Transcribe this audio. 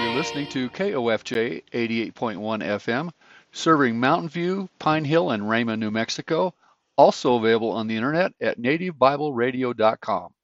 You're listening to KOFJ 88.1 FM, serving Mountain View, Pine Hill, and Rama, New Mexico. Also available on the internet at nativebibleradio.com.